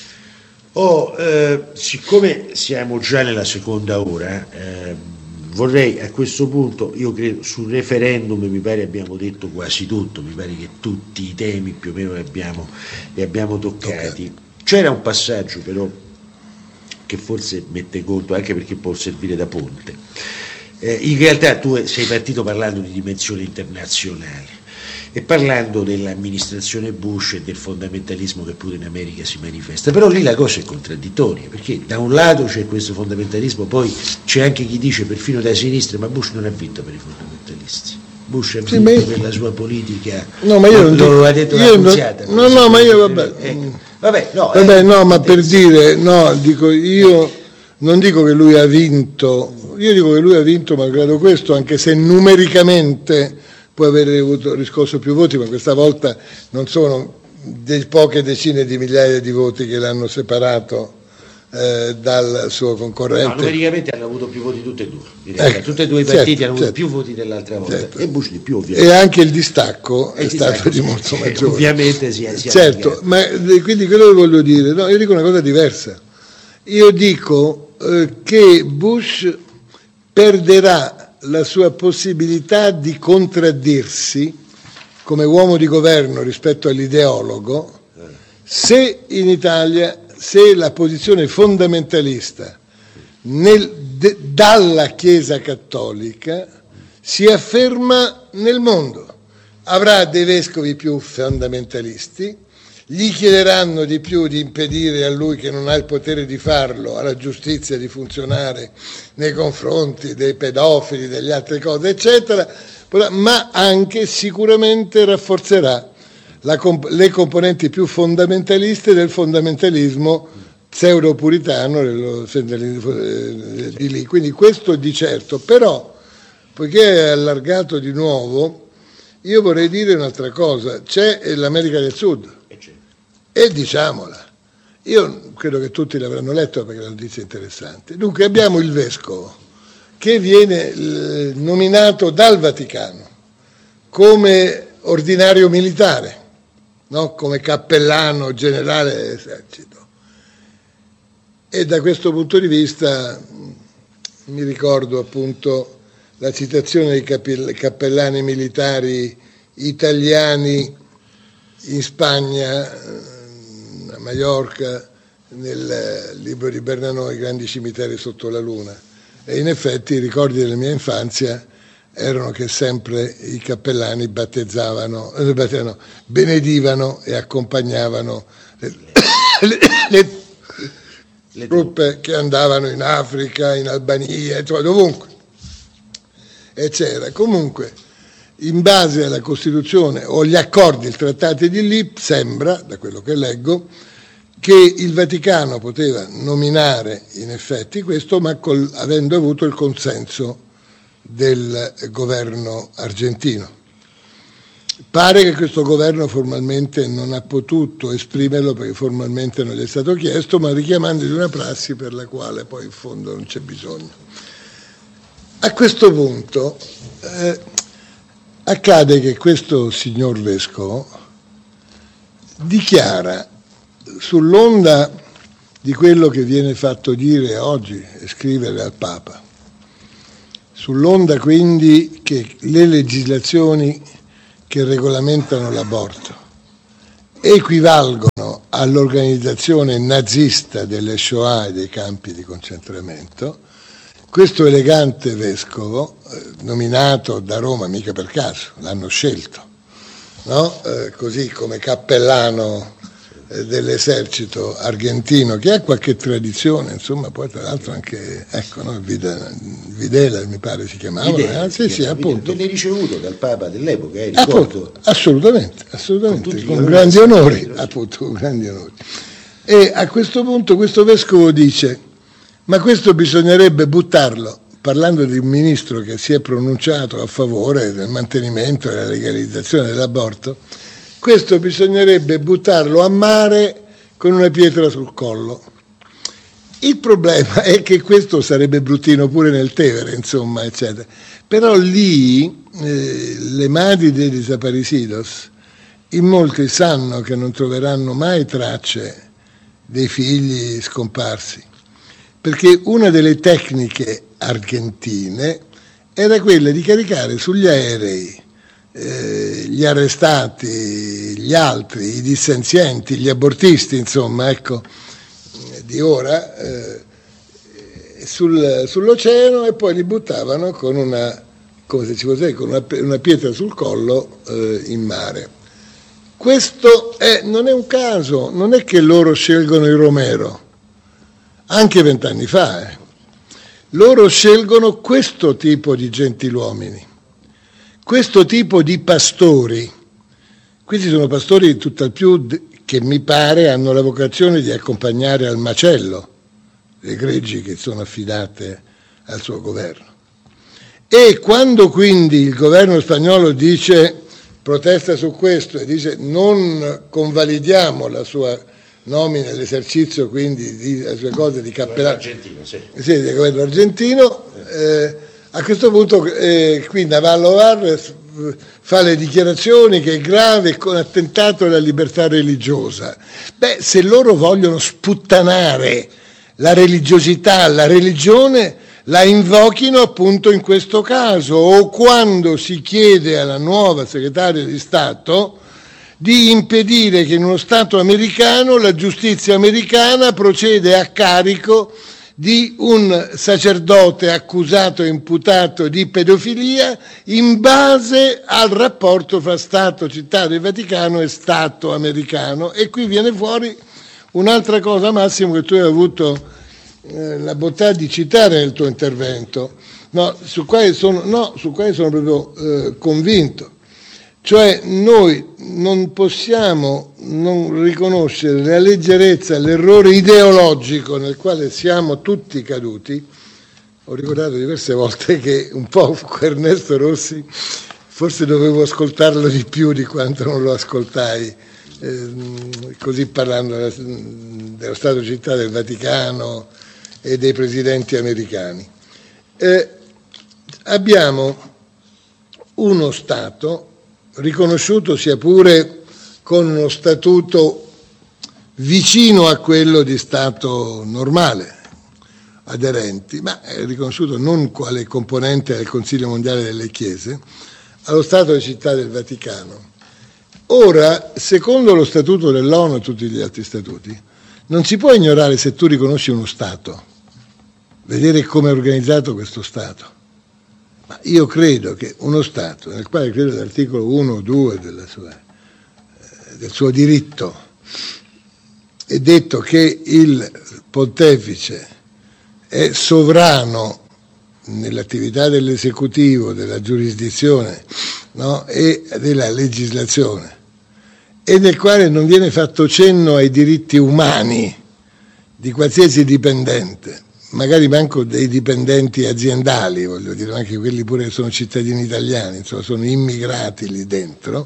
Siccome siamo già nella seconda ora, vorrei a questo punto, io credo sul referendum mi pare abbiamo detto quasi tutto, mi pare che tutti i temi più o meno li abbiamo toccati. C'era un passaggio però che forse mette conto, anche perché può servire da ponte. In realtà tu sei partito parlando di dimensione internazionale e parlando dell'amministrazione Bush e del fondamentalismo che pure in America si manifesta, però lì la cosa è contraddittoria, perché da un lato c'è questo fondamentalismo, poi c'è anche chi dice perfino da sinistra, ma Bush non ha vinto per i fondamentalisti, Bush ha vinto per la sua politica. No, ma io non lo ha detto la Nunziata. No, ma io ma per dire, no, dico, io non dico che lui ha vinto, io dico che lui ha vinto malgrado questo, anche se numericamente può aver riscosso più voti, ma questa volta non sono poche decine di migliaia di voti che l'hanno separato dal suo concorrente. No, numericamente hanno avuto più voti tutte e due, tutti e due i partiti hanno avuto più voti dell'altra volta, e Bush di più ovviamente. E anche il distacco è stato di molto maggiore. Ovviamente certo, ma quindi quello che voglio dire, no, io dico una cosa diversa. Io dico che Bush perderà la sua possibilità di contraddirsi come uomo di governo rispetto all'ideologo se in Italia, se la posizione fondamentalista dalla Chiesa Cattolica si afferma nel mondo. Avrà dei vescovi più fondamentalisti, gli chiederanno di più di impedire a lui, che non ha il potere di farlo, alla giustizia di funzionare nei confronti dei pedofili, delle altre cose, eccetera, ma anche sicuramente rafforzerà le componenti più fondamentaliste del fondamentalismo pseudo-puritano di lì. Quindi questo di certo, però, poiché è allargato di nuovo, io vorrei dire un'altra cosa, c'è l'America del Sud. E diciamola, io credo che tutti l'avranno letto perché la notizia è interessante. Dunque abbiamo il vescovo che viene nominato dal Vaticano come ordinario militare, no? Come cappellano generale dell'esercito. E da questo punto di vista mi ricordo appunto la citazione dei cappellani militari italiani in Spagna, a Maiorca, nel libro di Bernanò, I grandi cimiteri sotto la luna. E in effetti i ricordi della mia infanzia erano che sempre i cappellani benedivano e accompagnavano le truppe che andavano in Africa, in Albania, cioè dovunque. E c'era comunque, in base alla Costituzione o agli accordi, il trattato di lì, sembra, da quello che leggo, che il Vaticano poteva nominare in effetti questo, ma avendo avuto il consenso del governo argentino. Pare che questo governo formalmente non ha potuto esprimerlo perché formalmente non gli è stato chiesto, ma richiamando di una prassi per la quale poi in fondo non c'è bisogno. A questo punto accade che questo signor vescovo dichiara sull'onda di quello che viene fatto dire oggi e scrivere al Papa. Sull'onda quindi che le legislazioni che regolamentano l'aborto equivalgono all'organizzazione nazista delle Shoah e dei campi di concentramento, questo elegante vescovo, nominato da Roma mica per caso, l'hanno scelto, no? Così come cappellano dell'esercito argentino, che ha qualche tradizione, insomma, poi tra l'altro anche, ecco, no? Videla mi pare si chiamava, sì, appunto. Venne ricevuto dal Papa dell'epoca, ricordo. Assolutamente, con grandi onori, appunto, con grandi onori. E a questo punto questo vescovo dice: ma questo bisognerebbe buttarlo, parlando di un ministro che si è pronunciato a favore del mantenimento e della legalizzazione dell'aborto, questo bisognerebbe buttarlo a mare con una pietra sul collo. Il problema è che questo sarebbe bruttino pure nel Tevere, insomma, eccetera. Però lì le madri dei desaparecidos, in molti sanno che non troveranno mai tracce dei figli scomparsi, perché una delle tecniche argentine era quella di caricare sugli aerei gli arrestati, gli altri, i dissenzienti, gli abortisti, insomma, ecco, di ora, sull'oceano, e poi li buttavano con una, come se ci fosse, con una pietra sul collo in mare. Questo non è un caso, non è che loro scelgono il Romero, anche 20 anni fa, loro scelgono questo tipo di gentiluomini, questo tipo di pastori. Questi sono pastori tutt'al più che mi pare hanno la vocazione di accompagnare al macello le greggi che sono affidate al suo governo. E quando quindi il governo spagnolo protesta su questo e dice non convalidiamo la sua nomina all'esercizio, quindi le sue cose di cappellano del governo argentino, a questo punto qui Navallo Varres fa le dichiarazioni che è grave con attentato alla libertà religiosa. Se loro vogliono sputtanare la religiosità, la religione, la invochino appunto in questo caso, o quando si chiede alla nuova segretaria di Stato di impedire che in uno Stato americano la giustizia americana procede a carico di un sacerdote accusato e imputato di pedofilia in base al rapporto fra Stato, Città del Vaticano e Stato americano. E qui viene fuori un'altra cosa, Massimo, che tu hai avuto la bontà di citare nel tuo intervento, su quale sono proprio convinto. Cioè noi non possiamo non riconoscere la leggerezza, l'errore ideologico nel quale siamo tutti caduti. Ho ricordato diverse volte che un po' Ernesto Rossi forse dovevo ascoltarlo di più di quanto non lo ascoltai, così parlando dello Stato Città del Vaticano e dei presidenti americani. Abbiamo uno Stato riconosciuto sia pure con uno statuto vicino a quello di Stato normale, aderenti, ma è riconosciuto non quale componente del Consiglio Mondiale delle Chiese, allo Stato di Città del Vaticano. Ora, secondo lo Statuto dell'ONU e tutti gli altri statuti, non si può ignorare, se tu riconosci uno Stato, vedere come è organizzato questo Stato. Ma io credo che uno Stato, nel quale credo l'articolo 1 o 2 del suo diritto, è detto che il pontefice è sovrano nell'attività dell'esecutivo, della giurisdizione, no? E della legislazione, e nel quale non viene fatto cenno ai diritti umani di qualsiasi dipendente, magari manco dei dipendenti aziendali, voglio dire, anche quelli pure che sono cittadini italiani, insomma sono immigrati lì dentro,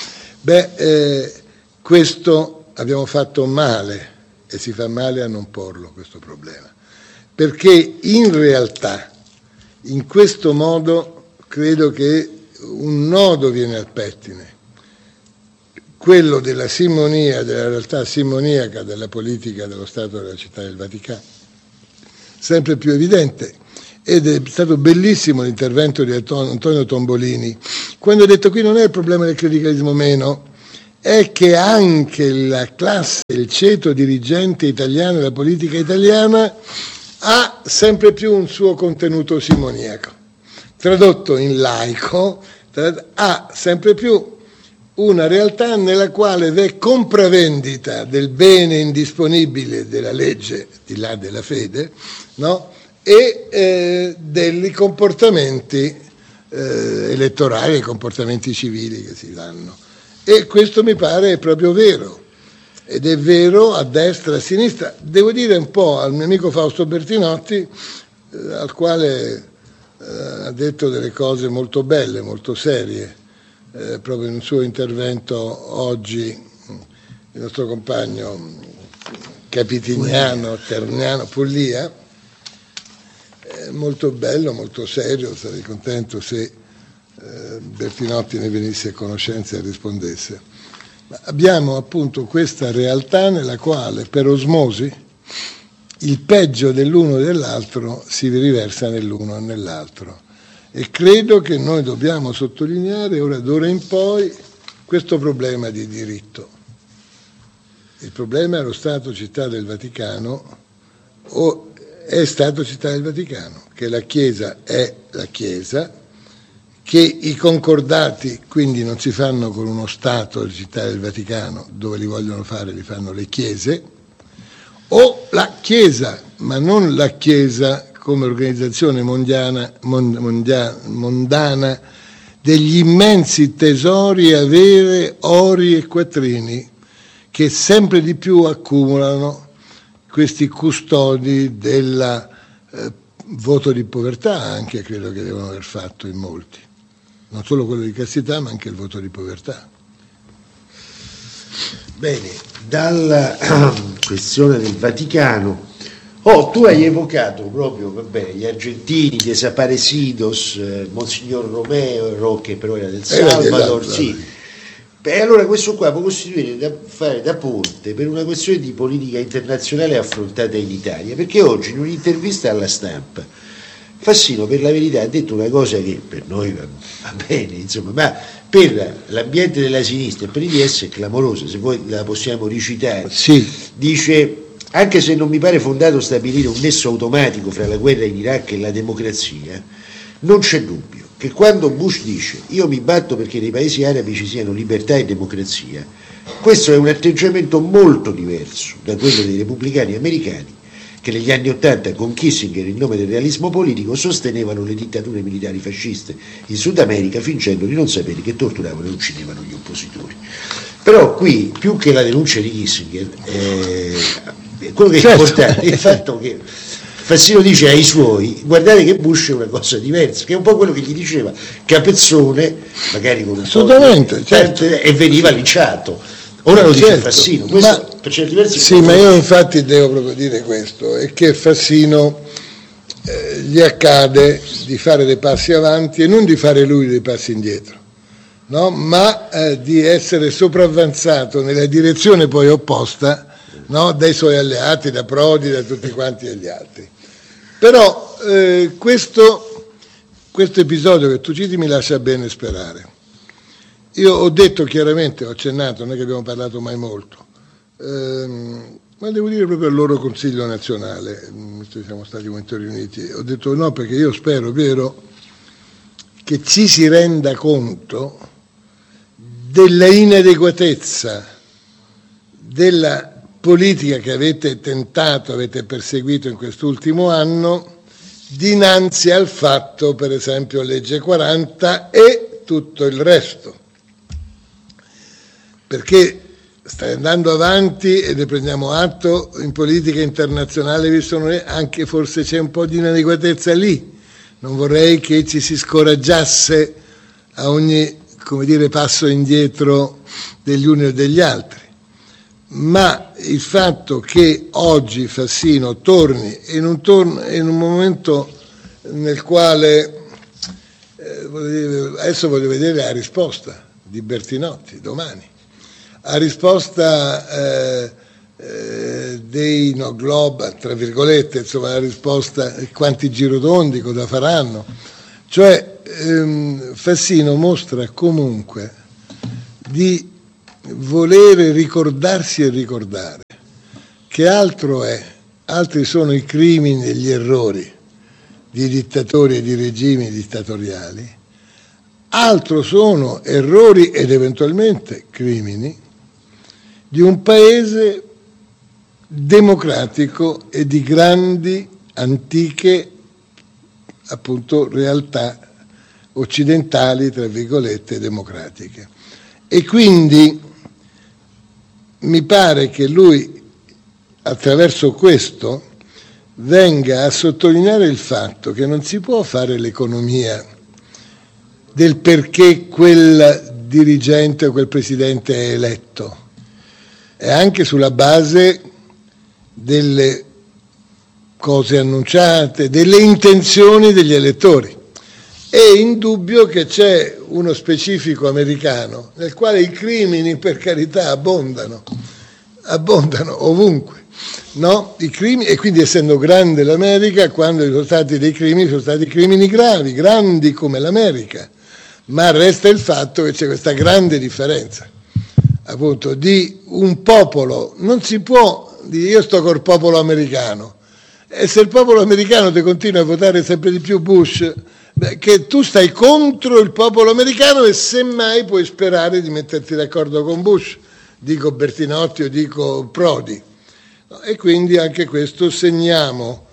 questo abbiamo fatto male, e si fa male a non porlo questo problema, perché in realtà in questo modo credo che un nodo viene al pettine. quello della simonia, della realtà simoniaca della politica dello Stato della Città del Vaticano, sempre più evidente. Ed è stato bellissimo l'intervento di Antonio Tombolini, quando ha detto: qui non è il problema del clericalismo meno, è che anche la classe, il ceto dirigente italiano, la politica italiana, ha sempre più un suo contenuto simoniaco. Tradotto in laico, ha sempre più una realtà nella quale v'è compravendita del bene indisponibile della legge, di là della fede, no? E dei comportamenti elettorali, dei comportamenti civili che si danno. E questo mi pare proprio vero, ed è vero a destra e a sinistra. Devo dire un po' al mio amico Fausto Bertinotti, al quale ha detto delle cose molto belle, molto serie, proprio in un suo intervento oggi, il nostro compagno capitiniano, terniano, Puglia, molto bello, molto serio. Sarei contento se Bertinotti ne venisse a conoscenza e rispondesse. Ma abbiamo appunto questa realtà nella quale per osmosi il peggio dell'uno e dell'altro si riversa nell'uno e nell'altro, e credo che noi dobbiamo sottolineare ora d'ora in poi questo problema di diritto. Il problema è lo Stato Città del Vaticano, o è Stato Città del Vaticano, che la Chiesa è la Chiesa, che i concordati quindi non si fanno con uno Stato Città del Vaticano, dove li vogliono fare li fanno le Chiese, o la Chiesa, ma non la Chiesa come organizzazione mondana degli immensi tesori, avere, ori e quattrini che sempre di più accumulano questi custodi del voto di povertà, anche credo che devono aver fatto in molti, non solo quello di castità ma anche il voto di povertà. Bene, dalla questione del Vaticano, tu hai evocato proprio gli argentini, desaparecidos, Monsignor Romero, che però era del Salvador, sì. Beh, allora questo qua può costituire fare da ponte per una questione di politica internazionale affrontata in Italia, perché oggi in un'intervista alla Stampa Fassino, per la verità, ha detto una cosa che per noi va bene, insomma, ma per l'ambiente della sinistra e per i DS è clamorosa. Se voi la possiamo recitare, sì. Dice: anche se non mi pare fondato stabilire un nesso automatico fra la guerra in Iraq e la democrazia, non c'è dubbio che quando Bush dice io mi batto perché nei paesi arabi ci siano libertà e democrazia, questo è un atteggiamento molto diverso da quello dei repubblicani americani che negli anni '80 con Kissinger in nome del realismo politico sostenevano le dittature militari fasciste in Sud America fingendo di non sapere che torturavano e uccidevano gli oppositori. Però qui, più che la denuncia di Kissinger, quello che è importante è il fatto che Fassino dice ai suoi: guardate che Bush è una cosa diversa, che è un po' quello che gli diceva Capezzone, magari con un assolutamente, certo. E veniva linciato. Ora lo dice Fassino, questo per certi versi. Sì, ma io infatti devo proprio dire questo, è che Fassino gli accade di fare dei passi avanti e non di fare lui dei passi indietro, no? Ma di essere sopravvanzato nella direzione poi opposta, no? Dai suoi alleati, da Prodi, da tutti quanti gli altri. Però questo episodio che tu citi mi lascia bene sperare. Io ho detto chiaramente, ho accennato, non è che abbiamo parlato mai molto, ma devo dire proprio al loro Consiglio nazionale, siamo stati molto riuniti, ho detto no, perché io spero, vero, che ci si renda conto della inadeguatezza della politica che avete tentato, avete perseguito in quest'ultimo anno, dinanzi al fatto, per esempio, legge 40 e tutto il resto. Perché stai andando avanti e ne prendiamo atto in politica internazionale, visto anche forse c'è un po' di inadeguatezza lì. Non vorrei che ci si scoraggiasse a ogni, passo indietro degli uni o degli altri. Ma il fatto che oggi Fassino torni in un momento nel quale adesso voglio vedere la risposta di Bertinotti domani. a risposta dei no globe, tra virgolette, insomma, la risposta quanti girotondi, cosa faranno. Cioè Fassino mostra comunque di volere ricordarsi e ricordare che altri sono i crimini e gli errori di dittatori e di regimi dittatoriali, altro sono errori ed eventualmente crimini di un paese democratico e di grandi, antiche, appunto, realtà occidentali, tra virgolette, democratiche. E quindi mi pare che lui, attraverso questo, venga a sottolineare il fatto che non si può fare l'economia del perché quel dirigente o quel presidente è eletto, è anche sulla base delle cose annunciate, delle intenzioni degli elettori. È indubbio che c'è uno specifico americano nel quale i crimini, per carità, abbondano ovunque, no? I crimini, e quindi essendo grande l'America, quando ci sono stati dei crimini, sono stati crimini gravi, grandi come l'America, ma resta il fatto che c'è questa grande differenza, appunto, di un popolo. Non si può dire io sto col popolo americano, e se il popolo americano ti continua a votare sempre di più Bush, che tu stai contro il popolo americano e semmai puoi sperare di metterti d'accordo con Bush, dico Bertinotti o dico Prodi. E quindi anche questo segniamo,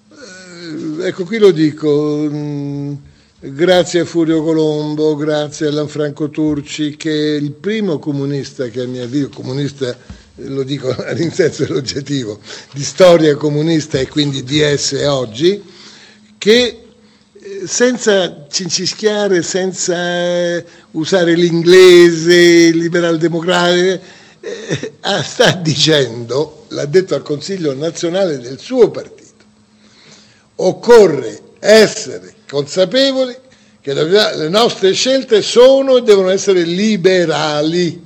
ecco, qui lo dico, grazie a Furio Colombo, grazie a Lanfranco Turci, che è il primo comunista che a mio avviso, comunista lo dico in senso dell'oggettivo, di storia comunista e quindi di esse oggi, che senza cincischiare, senza usare l'inglese, liberal democratico, sta dicendo, l'ha detto al Consiglio nazionale del suo partito, occorre essere consapevoli che le nostre scelte sono e devono essere liberali.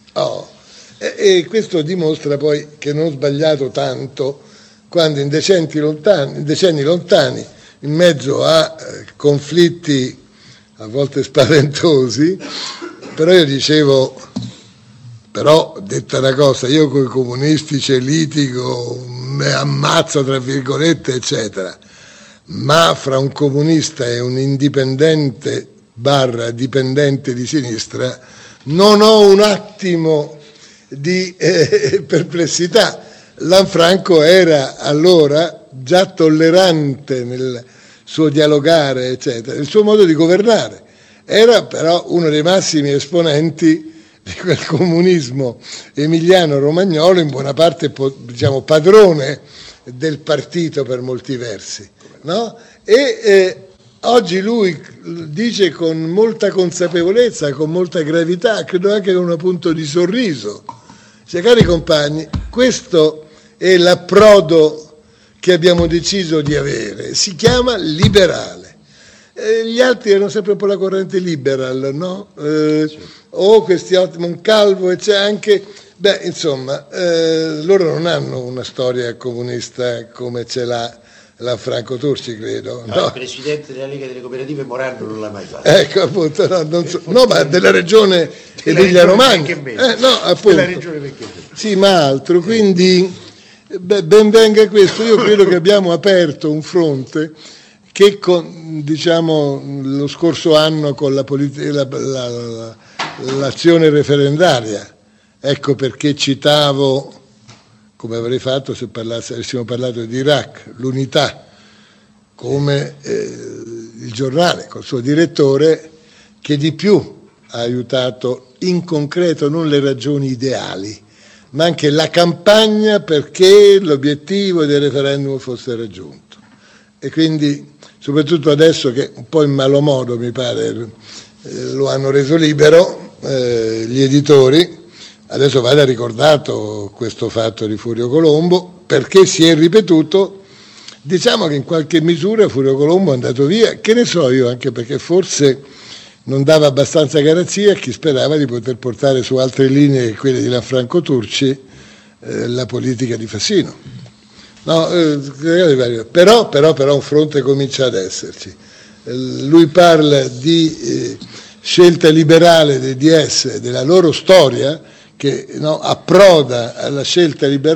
E questo dimostra poi che non ho sbagliato tanto quando in decenni lontani, in mezzo a conflitti a volte spaventosi, però io dicevo, però detta una cosa, io con i comunisti litigo, mi ammazzo tra virgolette eccetera, ma fra un comunista e un indipendente / dipendente di sinistra non ho un attimo di perplessità. Lanfranco era allora già tollerante nel suo dialogare, eccetera, il suo modo di governare. Era però uno dei massimi esponenti di quel comunismo emiliano-romagnolo, in buona parte, diciamo, padrone del partito per molti versi, no? E oggi lui dice con molta consapevolezza, con molta gravità, credo anche con un punto di sorriso, cioè, cari compagni, questo è l'approdo che abbiamo deciso di avere, si chiama liberale. Gli altri erano sempre un po' la corrente liberal, no? O questi ottimi, un Calvo, e c'è anche, insomma, loro non hanno una storia comunista come ce l'ha Lanfranco Turci, credo. No, il presidente della Lega delle Cooperative Morando non l'ha mai fatto. Ecco, appunto, no, ma della regione Emilia-Romagna. No, appunto. Della regione sì, ma altro, quindi ben venga questo. Io credo che abbiamo aperto un fronte che diciamo lo scorso anno con l'azione referendaria, ecco perché citavo, come avrei fatto se avessimo parlato di Iraq, l'Unità, come il giornale col suo direttore che di più ha aiutato in concreto non le ragioni ideali, ma anche la campagna perché l'obiettivo del referendum fosse raggiunto. E quindi, soprattutto adesso che un po' in malo modo, mi pare, lo hanno reso libero gli editori, adesso vada ricordato questo fatto di Furio Colombo, perché si è ripetuto. Diciamo che in qualche misura Furio Colombo è andato via, che ne so io, anche perché forse non dava abbastanza garanzia a chi sperava di poter portare su altre linee che quelle di Lanfranco Turci la politica di Fassino. No, però un fronte comincia ad esserci. Lui parla di scelta liberale dei DS, della loro storia che approda alla scelta liberale